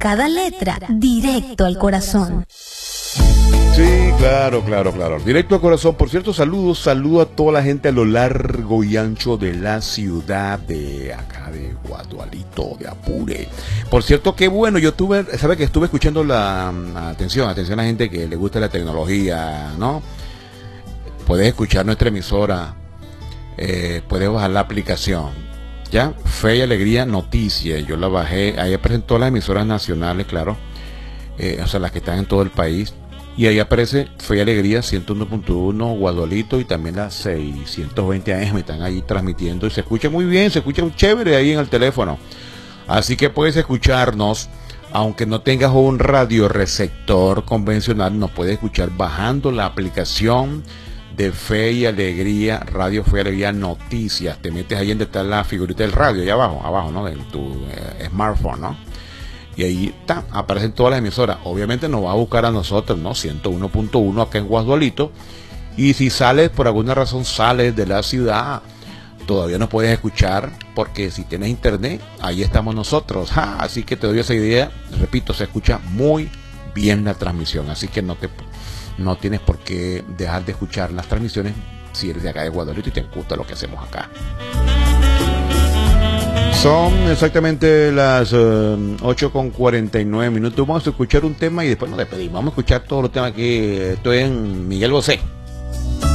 cada letra directo al corazón. Sí, claro. Directo al corazón. Por cierto, saludo a toda la gente a lo largo y ancho de la ciudad de acá de Guadualito, de Apure. Por cierto, qué bueno, sabe que estuve escuchando atención a la gente que le gusta la tecnología, ¿no? Puedes escuchar nuestra emisora, puedes bajar la aplicación, ¿ya? Fe y Alegría Noticias, yo la bajé, ahí aparecen todas las emisoras nacionales, claro, o sea, las que están en todo el país. Y ahí aparece Fe y Alegría 101.1 Guadualito y también las 620 AM están ahí transmitiendo y se escucha muy bien, se escucha muy chévere ahí en el teléfono. Así que puedes escucharnos, aunque no tengas un radioreceptor convencional, nos puedes escuchar bajando la aplicación de Fe y Alegría, Radio Fe y Alegría Noticias. Te metes ahí donde está la figurita del radio, allá abajo, ¿no? De tu smartphone, ¿no? Y ahí está, aparecen todas las emisoras. Obviamente nos va a buscar a nosotros, ¿no? 101.1 acá en Guadualito. Y si sales, por alguna razón sales de la ciudad, todavía nos puedes escuchar, porque si tienes internet, ahí estamos nosotros. ¡Ja! Así que te doy esa idea. Repito, se escucha muy bien la transmisión. Así que no tienes por qué dejar de escuchar las transmisiones si eres de acá de Guadualito y te gusta lo que hacemos acá. Son exactamente las 8:49. Vamos a escuchar un tema y después nos despedimos. Vamos a escuchar todos los temas que estoy en Miguel Bosé.